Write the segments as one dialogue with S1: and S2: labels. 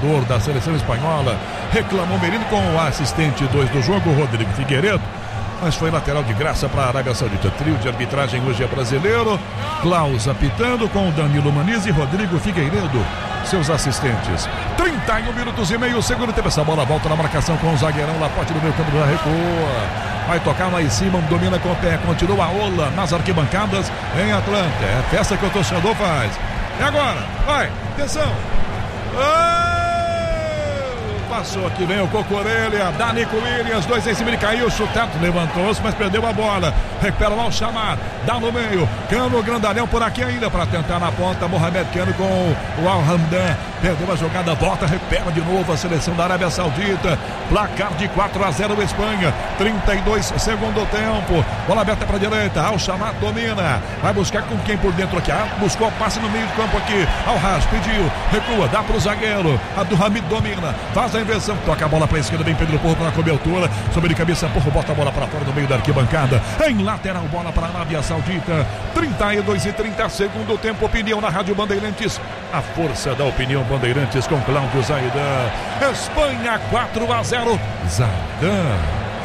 S1: jogador da seleção espanhola. Reclamou Merino com o assistente 2 do jogo, Rodrigo Figueiredo. Mas foi lateral de graça para a Arábia Saudita. Trio de arbitragem hoje é brasileiro. Klaus apitando com Danilo Maniz e Rodrigo Figueiredo, seus assistentes. 31 minutos e meio, segundo tempo. Essa bola volta na marcação com o zagueirão. Laporte no meio campo, já recua. Vai tocar lá em cima, domina com o pé. Continua a Ola nas arquibancadas em Atlanta. É a festa que o torcedor faz. E agora? Vai, atenção. Passou aqui, vem o Cocorelha, dá Nico Williams, 2 em cima, ele caiu, chutado, levantou-se, mas perdeu a bola. Recupera lá o Chamar, dá no meio. Cano Grandalhão por aqui ainda para tentar na ponta. Mohamed Cano com o Al-Hamdan. Perdeu a jogada, volta, recupera de novo a seleção da Arábia Saudita. Placar de 4-0 Espanha. 32 segundo tempo. Bola aberta para a direita. Al-Chamar domina. Vai buscar com quem por dentro aqui? Buscou passe no meio do campo aqui. Al-Haj pediu, recua, dá para o zagueiro. Abdulhamid domina, faz a inversão, toca a bola para a esquerda, vem Pedro Porro para a cobertura, sobre de cabeça, Porro bota a bola para fora no meio da arquibancada, em lateral, bola para a Arábia Saudita. 32 e 30, segundo tempo. Opinião na Rádio Bandeirantes, a força da opinião Bandeirantes com Cláudio Zaidan. Espanha 4-0, Zaidan.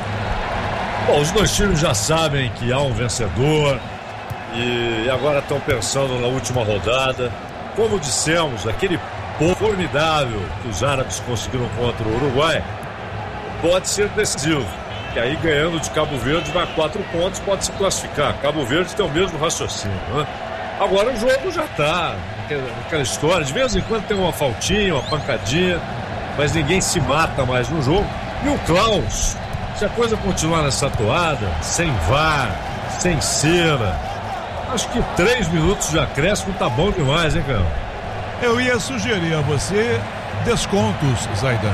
S2: Bom, os dois times já sabem que há um vencedor e agora estão pensando na última rodada. Como dissemos, aquele formidável que os árabes conseguiram contra o Uruguai pode ser decisivo, que aí ganhando de Cabo Verde vai a 4 pontos, pode se classificar. Cabo Verde tem o mesmo raciocínio, né? Agora o jogo já está aquela história, de vez em quando tem uma faltinha, uma pancadinha, mas ninguém se mata mais no jogo. E o Klaus, se a coisa continuar nessa toada, sem VAR, sem cera, acho que 3 minutos de acréscimo tá bom demais, hein, cara?
S1: Eu ia sugerir a você descontos, Zaidan.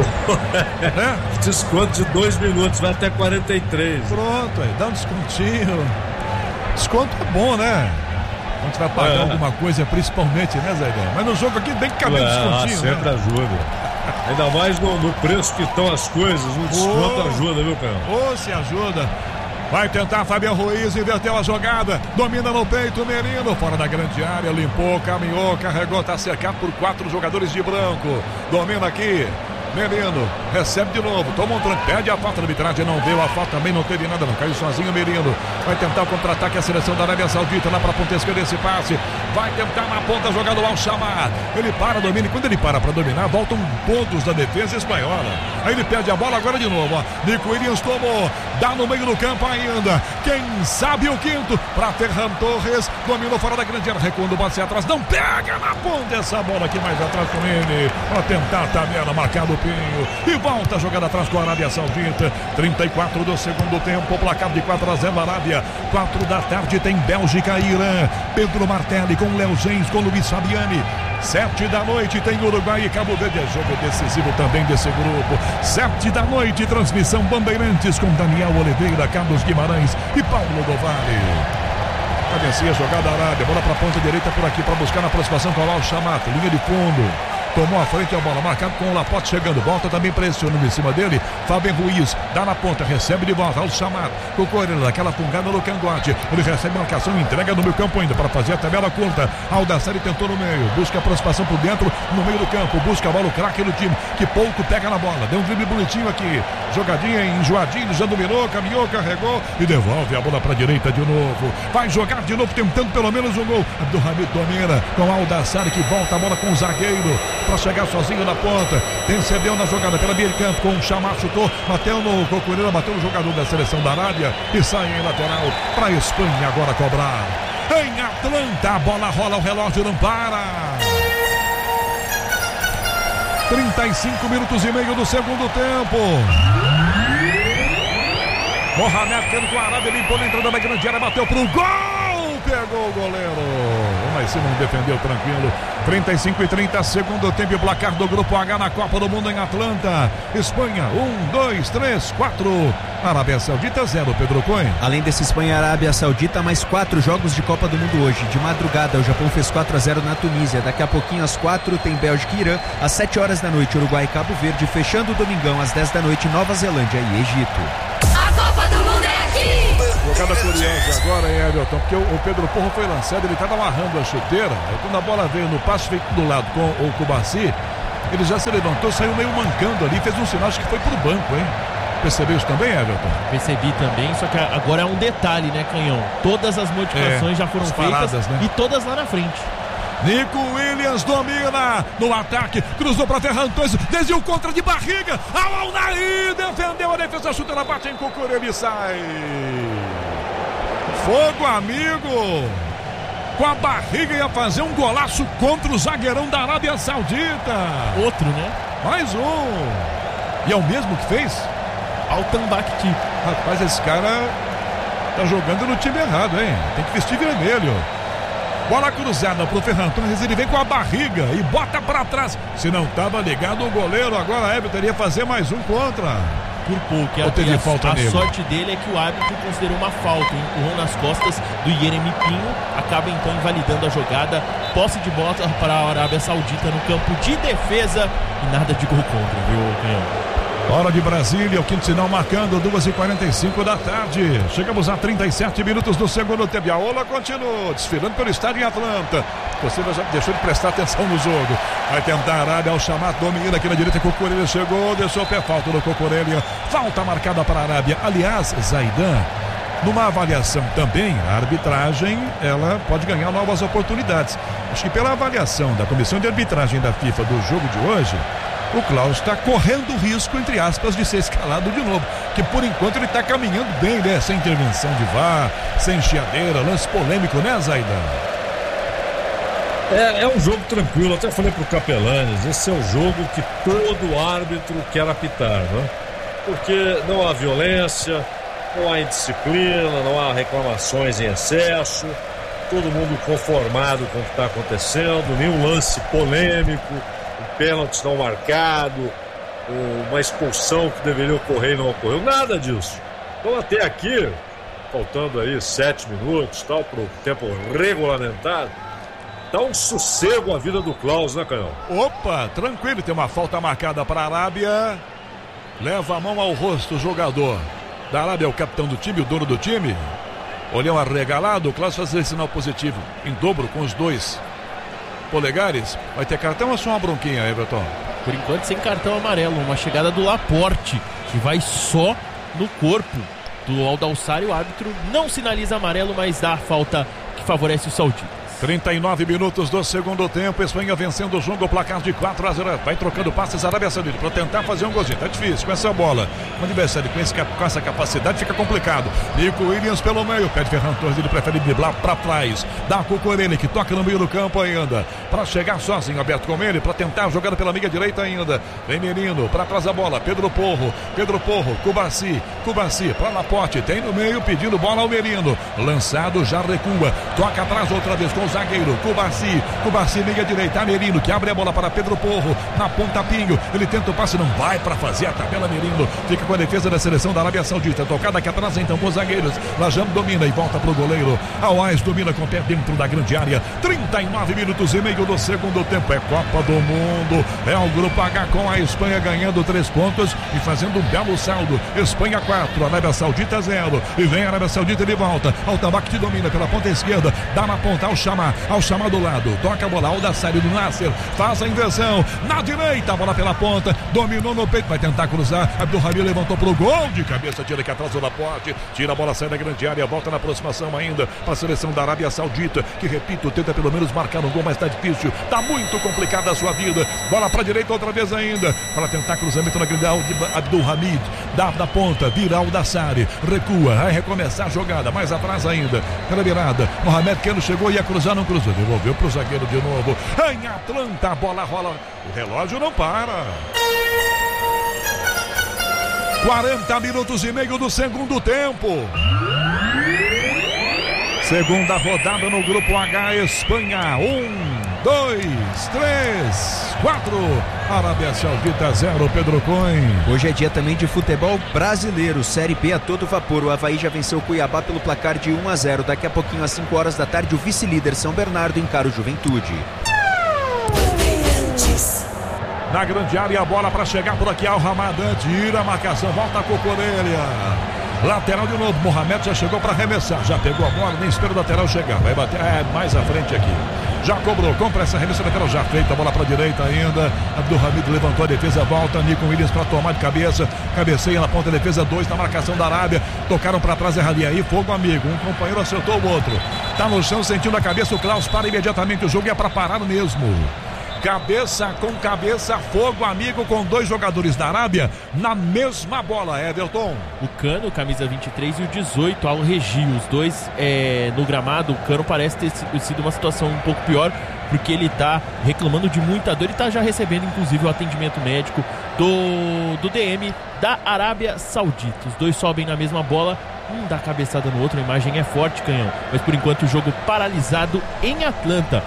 S2: Desconto de 2 minutos, vai até 43.
S1: Pronto, aí, dá um descontinho. Desconto é bom, né? A gente vai pagar alguma coisa, principalmente, né, Zaidan? Mas no jogo aqui tem que caber descontinho,
S2: sempre, né? Ajuda. Ainda mais no preço que estão as coisas, o desconto ajuda, viu, cara?
S1: Se ajuda. Vai tentar Fabian Ruiz, inverteu a jogada, domina no peito, Merino, fora da grande área, limpou, caminhou, carregou, tá cercado por 4 jogadores de branco, domina aqui, Merino, recebe de novo, toma um tranco, pede a falta, a arbitragem não deu, a falta também não teve nada, não, caiu sozinho Merino, vai tentar o contra-ataque a seleção da Arábia Saudita, lá pra ponta esquerda esse passe, vai tentar na ponta, jogada ao Chamar, ele para, domina, e quando ele para pra dominar, voltam pontos da defesa espanhola, aí ele perde a bola agora de novo, ó. Nico Williams tomou, dá no meio do campo ainda, quem sabe o quinto, pra Ferran Torres, dominou fora da grande área, recuando o bate atrás, não pega na ponta essa bola aqui mais atrás com ele, pra tentar a tabela, marcado o Pinho, e volta a jogada atrás com a Arábia Saudita. 34 do segundo tempo, placar de 4-0 Arábia. 4 da tarde tem Bélgica e Irã, Pedro Martelli com Léo Gens, com Luiz Fabiani. 7 da noite tem Uruguai e Cabo Verde, é jogo decisivo também desse grupo. 7 da noite, transmissão Bandeirantes com Daniel Oliveira, Carlos Guimarães e Paulo do Vale. Cadencia a jogada Arábia, bola para a ponta direita por aqui para buscar na aproximação com o Al-Shamat, linha de fundo. Tomou a frente a bola, marcado com o Laporte chegando, volta também pressionando em cima dele, Fabian Ruiz, dá na ponta, recebe de volta, ao chamar, o Correia, daquela fungada no cangote, ele recebe marcação, entrega no meio campo ainda, para fazer a tabela curta, Aldassari tentou no meio, busca a aproximação por dentro, no meio do campo, busca a bola, o craque do time, que pouco pega na bola, deu um drible bonitinho aqui, jogadinha enjoadinho, já dominou, caminhou, carregou, e devolve a bola para a direita de novo, vai jogar de novo, tentando pelo menos um gol, Abdulhamid domina, com Aldassari, que volta a bola com o zagueiro, para chegar sozinho na ponta, cedeu na jogada pela meia de campo, com o Chamar, chutou, bateu no Cocureira, bateu no jogador da seleção da Arábia e sai em lateral para a Espanha agora cobrar. Em Atlanta, a bola rola, o relógio não para. 35 minutos e meio do segundo tempo. Mohamed Cano com a Arábia, limpou na entrada da grande área, bateu pro gol, pegou o goleiro. Mas se não defendeu tranquilo. 35 e 30, segundo tempo, e placar do Grupo H na Copa do Mundo em Atlanta. Espanha, 1, 2, 3, 4. Arábia Saudita, 0, Pedro Cunha.
S3: Além desse Espanha e Arábia Saudita, mais 4 jogos de Copa do Mundo hoje. De madrugada, o Japão fez 4-0 na Tunísia. Daqui a pouquinho, às 4, tem Bélgica e Irã. Às 7 horas da noite, Uruguai e Cabo Verde. Fechando o domingão, às 10 da noite, Nova Zelândia e Egito.
S4: A Copa do Mundo é aqui!
S1: Jogada curiosa agora, hein, Everton? Porque o Pedro Porro foi lançado, ele estava amarrando a chuteira. Aí quando a bola veio no passe feito do lado com o Cubarci, ele já se levantou, saiu meio mancando ali, fez um sinal, acho que foi pro banco, hein? Percebeu isso também, Everton?
S5: Percebi também, só que agora é um detalhe, né, Canhão? Todas as modificações já foram feitas, né? E todas lá na frente.
S1: Nico Williams domina no ataque, cruzou para Ferran Torres, desviou contra de barriga, Al-Naí defendeu a defesa, chuta, ela bate em Cucurella e sai. Fogo, amigo! Com a barriga ia fazer um golaço contra o zagueirão da Arábia Saudita.
S5: Outro, né?
S1: Mais um. E é o mesmo que fez?
S5: Altan Bakhti.
S1: Rapaz, esse cara tá jogando no time errado, hein? Tem que vestir vermelho. Bola cruzada pro Ferran Torres, ele vem com a barriga e bota pra trás. Se não tava ligado o goleiro, agora a Everton iria fazer mais um contra.
S5: Por pouco.
S1: Ou teve falta nele?
S5: A sorte dele é que o árbitro considerou uma falta, empurrou nas costas do Yeremy Pinho, acaba então invalidando a jogada. Posse de bola para a Arábia Saudita no campo de defesa e nada de gol contra, viu, Canhão?
S1: Hora de Brasília, o quinto sinal marcando 2h45 da tarde. Chegamos a 37 minutos do segundo tempo. E a Ola continua desfilando pelo estádio em Atlanta. Você já deixou de prestar atenção no jogo. Vai tentar a Arábia ao chamar, domina aqui na direita. Cucurella chegou, deixou o pé, falta no Cucurella. Falta marcada para a Arábia. Aliás, Zaidan, numa avaliação também, a arbitragem, ela pode ganhar novas oportunidades. Acho que pela avaliação da comissão de arbitragem da FIFA do jogo de hoje, o Klaus está correndo o risco, entre aspas, de ser escalado de novo, que por enquanto ele está caminhando bem, né? Sem intervenção de VAR, sem chiadeira, lance polêmico, né, Zaidan?
S2: É um jogo tranquilo, até falei pro Capelanes, esse é o jogo que todo árbitro quer apitar, né? Porque não há violência, não há indisciplina, não há reclamações em excesso, todo mundo conformado com o que está acontecendo, nenhum lance polêmico, pênalti não marcado, uma expulsão que deveria ocorrer e não ocorreu, nada disso. Então até aqui, faltando aí 7 minutos, tal, para o tempo regulamentado, dá um sossego a vida do Klaus, né, Canhão?
S1: Opa, tranquilo, tem uma falta marcada para a Arábia, leva a mão ao rosto o jogador da Arábia, é o capitão do time, o dono do time, olhão arregalado, o Klaus faz esse sinal positivo, em dobro com os dois polegares. Vai ter cartão ou só uma bronquinha, Everton?
S5: Por enquanto sem cartão amarelo, uma chegada do Laporte, que vai só no corpo do Aldalsari. O árbitro não sinaliza amarelo, mas dá a falta que favorece o saudita.
S1: 39 minutos do segundo tempo, Espanha vencendo o jogo, o placar de 4-0, vai trocando passes a Arábia Saudita para tentar fazer um golzinho, tá difícil com essa bola, o adversário com essa capacidade fica complicado. Nico Williams pelo meio, pede Ferran Torres, ele prefere driblar para trás, dá Cucurella que toca no meio do campo ainda, para chegar sozinho, aberto com ele, para tentar a jogada pela meia direita ainda, vem Merino, para trás a bola, Pedro Porro, Cubarsí, para Laporte, tem no meio, pedindo bola ao Merino, lançado, já recua, toca atrás outra vez com o zagueiro, Cubarsí meia direita, Merino que abre a bola para Pedro Porro, na ponta Pinho, ele tenta o passe, não vai para fazer a tabela, Merino fica com a defesa da seleção da Arábia Saudita, tocada aqui atrás então com os zagueiros, Lajam domina e volta pro goleiro, Awais domina com o pé dentro da grande área, 39 minutos e meio do segundo tempo, é Copa do Mundo, é o grupo H com a Espanha ganhando 3 pontos e fazendo um belo saldo, Espanha 4, Arábia Saudita 0, e vem a Arábia Saudita de volta, Altabak que domina pela ponta esquerda, dá na ponta ao chamar do lado, toca a bola, Aldalsari do Nasser, faz a inversão, na direita, a bola pela ponta, dominou no peito, vai tentar cruzar, Abdulhamid levantou pro gol, de cabeça, tira aqui atrás do Laporte, tira a bola, sai da grande área, volta na aproximação ainda, para a seleção da Arábia Saudita, que repito, tenta pelo menos marcar um gol, mas tá difícil, tá muito complicada a sua vida, bola pra direita outra vez ainda, para tentar cruzamento na grande área, Abdulhamid, dá da ponta, vira Aldalsari, recua, vai recomeçar a jogada, mais atrás ainda, pela virada, Mohamed Keno chegou e ia cruzar, não cruzou, devolveu pro zagueiro de novo, em Atlanta, a bola rola, o relógio não para. 40 minutos e meio do segundo tempo. Segunda rodada no grupo H, Espanha 1, 2, 3, 4, Arábia Saudita 0, Pedro Coin.
S3: Hoje é dia também de futebol brasileiro, Série B a todo vapor. O Avaí já venceu o Cuiabá pelo placar de 1-0. Daqui a pouquinho às 5 horas da tarde o vice-líder São Bernardo encara o Juventude.
S1: Na grande área, a bola para chegar por aqui ao Ramadan, tira a marcação, volta a Cucurella. Lateral de novo, Mohamed já chegou para arremessar, já pegou a bola, nem espera o lateral chegar, vai bater mais à frente aqui. já cobrou, compra essa remessa lateral já feita, a bola para a direita ainda, Abdulhamid levantou a defesa, volta, Nico Williams para tomar de cabeça, cabeceia na ponta da defesa, 2 na marcação da Arábia, tocaram para trás, erraria aí, fogo amigo, um companheiro acertou o outro, tá no chão, sentindo a cabeça, o Klaus para imediatamente o jogo e é para parar mesmo. Cabeça com cabeça, fogo amigo com 2 jogadores da Arábia na mesma bola, Everton.
S5: O Cano, camisa 23 e o 18, Al-Regi, os dois no gramado. O Cano parece ter sido uma situação um pouco pior, porque ele tá reclamando de muita dor e tá já recebendo inclusive o atendimento médico do DM da Arábia Saudita. Os dois sobem na mesma bola, um dá cabeçada no outro, a imagem é forte, Canhão, mas por enquanto o jogo paralisado em Atlanta.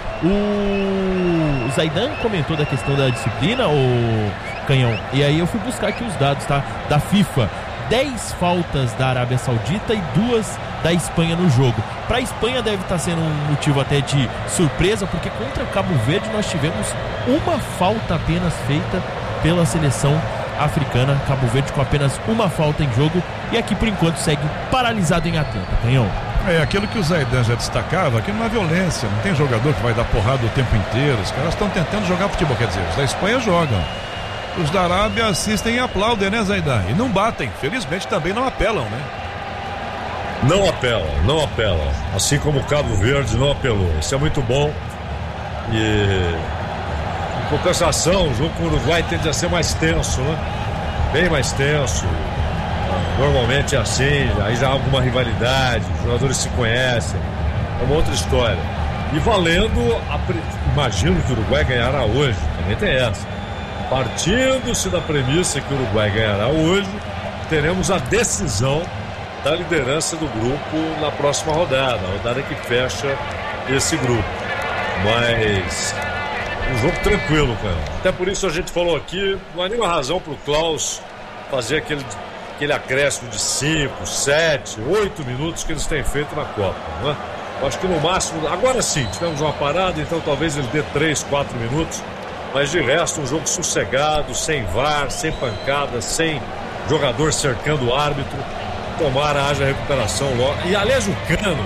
S5: O Zaidan comentou da questão da disciplina, o Canhão, e aí eu fui buscar aqui os dados, tá? Da FIFA, 10 faltas da Arábia Saudita e 2 da Espanha no jogo. Para a Espanha deve estar sendo um motivo até de surpresa, porque contra Cabo Verde nós tivemos uma falta apenas feita pela seleção africana. Cabo Verde com apenas uma falta em jogo, e aqui por enquanto segue paralisado em Atlanta. Canhão.
S1: É aquilo que o Zaidan já destacava, que não é violência, não tem jogador que vai dar porrada o tempo inteiro, os caras estão tentando jogar futebol, quer dizer, os da Espanha jogam, os da Arábia assistem e aplaudem, né, Zaidan? E não batem, felizmente também não apelam, né?
S2: Não apelam, assim como o Cabo Verde não apelou, isso é muito bom. E em compensação, o jogo com o Uruguai tende a ser mais tenso, né? Bem mais tenso. Normalmente é assim, aí já há alguma rivalidade, os jogadores se conhecem, é uma outra história. E valendo, imagino que o Uruguai ganhará hoje, também tem essa. Partindo-se da premissa que o Uruguai ganhará hoje, teremos a decisão da liderança do grupo na próxima rodada, a rodada que fecha esse grupo. Mas um jogo tranquilo, cara. Até por isso a gente falou aqui, não há nenhuma razão para o Klaus fazer aquele acréscimo de 5, 7, 8 minutos que eles têm feito na Copa, né? Eu acho que no máximo, agora sim, tivemos uma parada, então talvez ele dê 3, 4 minutos, mas de resto um jogo sossegado, sem VAR, sem pancada, sem jogador cercando o árbitro. Tomara haja recuperação logo. E aliás o Cano,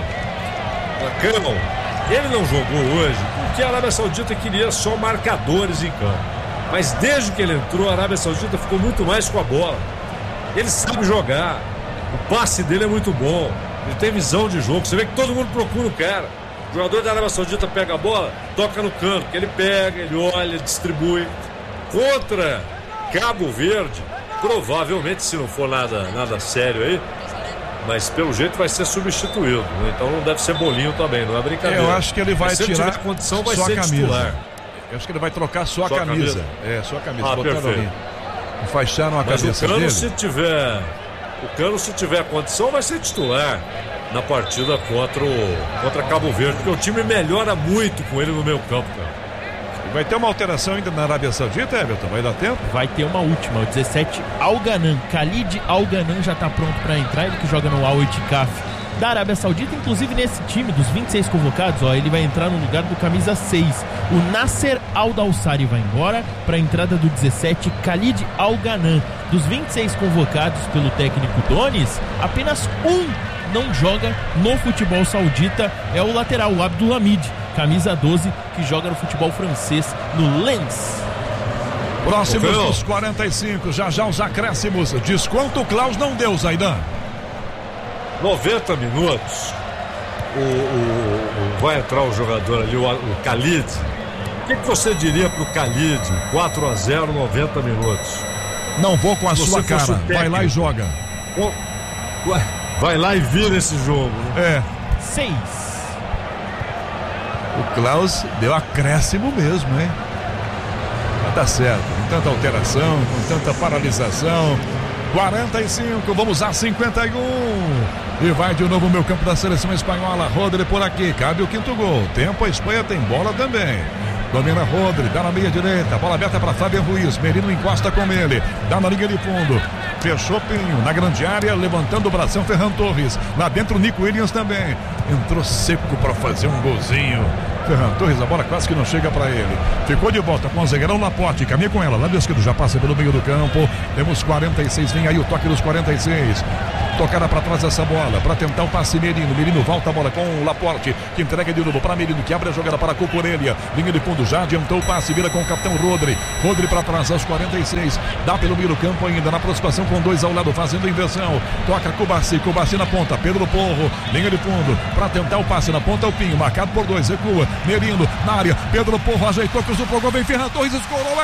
S2: ele não jogou hoje porque a Arábia Saudita queria só marcadores em campo, mas desde que ele entrou a Arábia Saudita ficou muito mais com a bola. Ele sabe jogar, o passe dele é muito bom, ele tem visão de jogo, você vê que todo mundo procura o cara. O jogador da Arábia Saudita pega a bola, toca no canto, que ele pega, ele olha, distribui. Contra Cabo Verde, provavelmente, se não for nada sério aí, mas pelo jeito vai ser substituído, né? Então não deve ser bolinho também, não é brincadeira.
S1: Eu acho que ele vai tirar
S2: a condição, vai
S1: só
S2: ser
S1: a camisa.
S2: Titular.
S1: Eu acho que ele vai trocar só a camisa. Só a camisa.
S2: Ah, perfeito.
S1: Enfaixaram a cabeça dele.
S2: O Cano, se tiver condição, vai ser titular na partida contra Cabo Verde, porque o time melhora muito com ele no meio campo, cara.
S1: Vai ter uma alteração ainda na Arábia Saudita, Everton? Vai dar tempo?
S5: Vai ter uma última, o 17, Al-Ghanan. Khalid Al-Ghanan já está pronto para entrar, ele que joga no Al-Itikaf da Arábia Saudita, inclusive nesse time dos 26 convocados, ele vai entrar no lugar do camisa 6. O Nasser Al-Dawsari vai embora para a entrada do 17, Khalid Al-Ghanan. Dos 26 convocados pelo técnico Donis, apenas um não joga no futebol saudita, é o lateral, o Abdulhamid, camisa 12, que joga no futebol francês, no Lens.
S1: Próximos dos 45, já os acréscimos. Desconto o Klaus não deu, Zaidan.
S2: 90 minutos, vai entrar o jogador ali, o Khalid. O que você diria pro Khalid? 4-0, 90 minutos.
S1: Não vou com a sua cara, vai lá e joga.
S2: Vai lá e vira esse jogo.
S5: 6.
S1: O Klaus deu acréscimo mesmo, hein? Mas tá certo, com tanta alteração, com tanta paralisação. 45, vamos a 51. E vai de novo o meu campo da seleção espanhola. Rodri por aqui, cabe o quinto gol. Tempo, a Espanha tem bola também. Domina Rodri, dá na meia direita, bola aberta para Fabian Ruiz. Merino encosta com ele, dá na linha de fundo. Fechou Pinho, na grande área, levantando o bração Ferran Torres. Lá dentro Nico Williams também. Entrou seco para fazer um golzinho. Ferran Torres, a bola quase que não chega para ele. Ficou de volta com o zagueirão Laporte, caminha com ela, lado esquerdo, já passa pelo meio do campo. Temos 46, vem aí o toque dos 46. Tocada para trás essa bola, para tentar o passe Merino. Merino volta a bola com o Laporte, que entrega de novo para Merino, que abre a jogada para Cucurella. Linha de fundo, já adiantou o passe, vira com o capitão Rodri. Rodri para trás aos 46, dá pelo meio do campo ainda, na aproximação com 2 ao lado, fazendo a inversão. Toca Cubarci na ponta, Pedro Porro, linha de fundo, para tentar o passe na ponta, o Pinho, marcado por 2, recua. Merino na área, Pedro Porro ajeitou, cruzou pro gol, vem Ferran Torres, escorou,